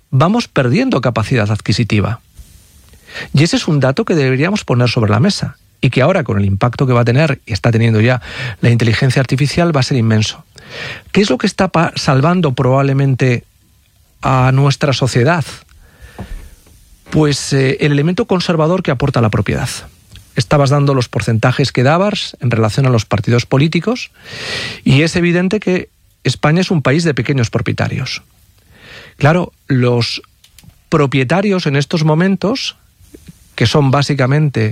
vamos perdiendo capacidad adquisitiva. Y ese es un dato que deberíamos poner sobre la mesa y que ahora, con el impacto que va a tener y está teniendo ya la inteligencia artificial, va a ser inmenso. ¿Qué es lo que está salvando probablemente a nuestra sociedad? Pues el elemento conservador que aporta la propiedad. Estabas dando los porcentajes que dabas en relación a los partidos políticos y es evidente que España es un país de pequeños propietarios. Claro, los propietarios en estos momentos, que son básicamente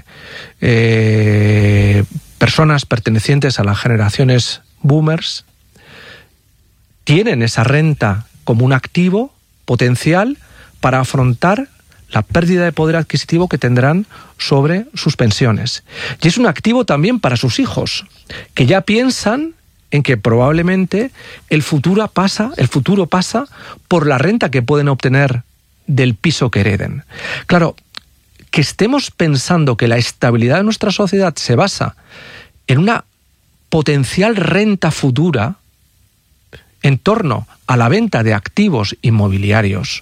personas pertenecientes a las generaciones boomers, tienen esa renta como un activo potencial para afrontar la pérdida de poder adquisitivo que tendrán sobre sus pensiones. Y es un activo también para sus hijos, que ya piensan en que probablemente el futuro pasa por la renta que pueden obtener del piso que hereden. Claro, que estemos pensando que la estabilidad de nuestra sociedad se basa en una potencial renta futura en torno a la venta de activos inmobiliarios,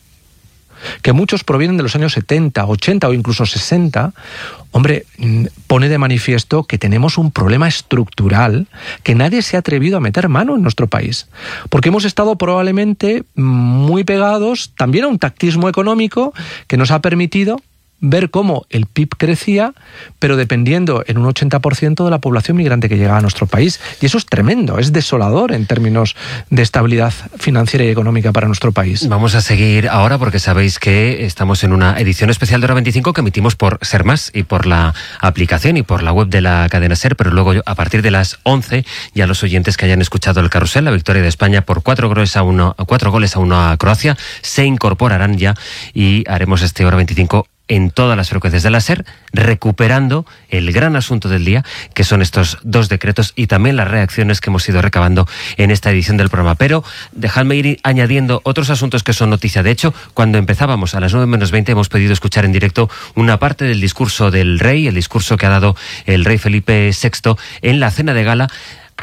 que muchos provienen de los años 70, 80 o incluso 60, hombre, pone de manifiesto que tenemos un problema estructural que nadie se ha atrevido a meter mano en nuestro país. Porque hemos estado probablemente muy pegados también a un tactismo económico que nos ha permitido ver cómo el PIB crecía, pero dependiendo en un 80% de la población migrante que llegaba a nuestro país. Y eso es tremendo, es desolador en términos de estabilidad financiera y económica para nuestro país. Vamos a seguir ahora porque sabéis que estamos en una edición especial de Hora 25 que emitimos por Ser Más y por la aplicación y por la web de la cadena Ser, pero luego a partir de las 11 ya los oyentes que hayan escuchado el carrusel, la victoria de España por 4 goles a 1 a Croacia, se incorporarán ya y haremos este Hora 25 en todas las frecuencias de la SER, recuperando el gran asunto del día, que son estos 2 decretos y también las reacciones que hemos ido recabando en esta edición del programa. Pero dejadme ir añadiendo otros asuntos que son noticia. De hecho, cuando empezábamos a las 9 menos 20 hemos pedido escuchar en directo una parte del discurso del rey, el discurso que ha dado el rey Felipe VI en la cena de gala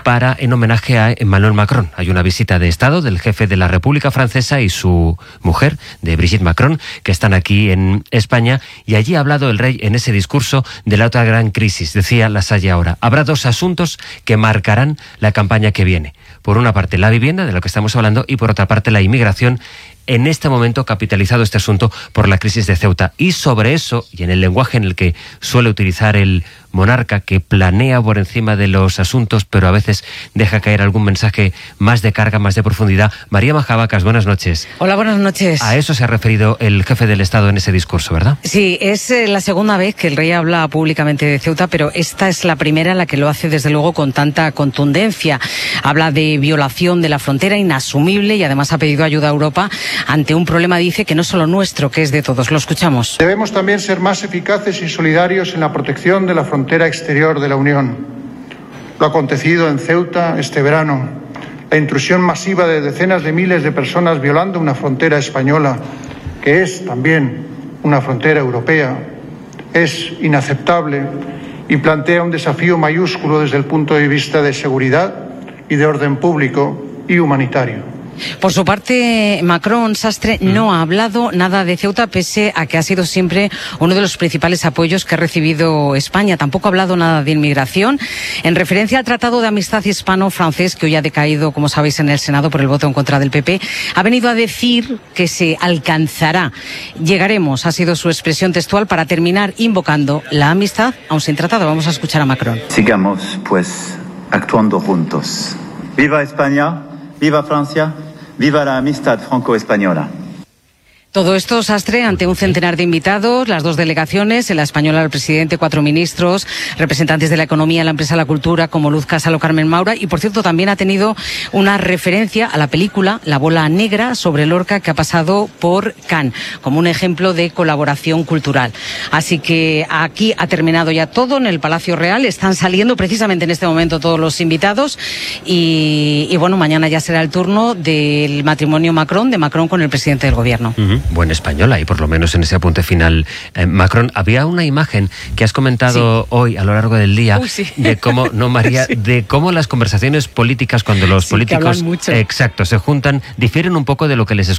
en homenaje a Emmanuel Macron. Hay una visita de Estado del jefe de la República Francesa y su mujer, de Brigitte Macron, que están aquí en España, y allí ha hablado el rey en ese discurso de la otra gran crisis. Decía La Salle ahora: habrá 2 asuntos que marcarán la campaña que viene. Por una parte la vivienda, de lo que estamos hablando, y por otra parte la inmigración, en este momento capitalizado este asunto por la crisis de Ceuta. Y sobre eso, y en el lenguaje en el que suele utilizar el monarca, que planea por encima de los asuntos, pero a veces deja caer algún mensaje más de carga, más de profundidad. María Majabacas, buenas noches. Hola, buenas noches. A eso se ha referido el jefe del Estado en ese discurso, ¿verdad? Sí, es la segunda vez que el rey habla públicamente de Ceuta, pero esta es la primera en la que lo hace desde luego con tanta contundencia. Habla de violación de la frontera inasumible y además ha pedido ayuda a Europa ante un problema, dice, que no es solo nuestro, que es de todos. Lo escuchamos. Debemos también ser más eficaces y solidarios en la protección de la frontera exterior de la Unión. Lo acontecido en Ceuta este verano, la intrusión masiva de decenas de miles de personas violando una frontera española, que es también una frontera europea, es inaceptable y plantea un desafío mayúsculo desde el punto de vista de seguridad y de orden público y humanitario. Por su parte, Macron, Sastre, no ha hablado nada de Ceuta, pese a que ha sido siempre uno de los principales apoyos que ha recibido España. Tampoco ha hablado nada de inmigración. En referencia al Tratado de Amistad Hispano-Francés, que hoy ha decaído, como sabéis, en el Senado por el voto en contra del PP, ha venido a decir que se alcanzará. Llegaremos, ha sido su expresión textual, para terminar invocando la amistad, aun sin tratado. Vamos a escuchar a Macron. Sigamos, pues, actuando juntos. ¡Viva España! ¡Viva Francia! ¡Viva la amistad franco-española! Todo esto, Sastre, ante un centenar de invitados, las 2 delegaciones, en la española el presidente, 4 ministros, representantes de la economía, la empresa, la cultura, como Luz Casal, Carmen Maura, y por cierto también ha tenido una referencia a la película La bola negra, sobre Lorca, que ha pasado por Cannes, como un ejemplo de colaboración cultural. Así que aquí ha terminado ya todo en el Palacio Real, están saliendo precisamente en este momento todos los invitados y bueno, mañana ya será el turno del matrimonio de Macron con el presidente del gobierno. Buena española, y por lo menos en ese apunte final, Macron, había una imagen que has comentado hoy a lo largo del día, de cómo, no María, de cómo las conversaciones políticas, cuando los políticos, exacto, se juntan, difieren un poco de lo que les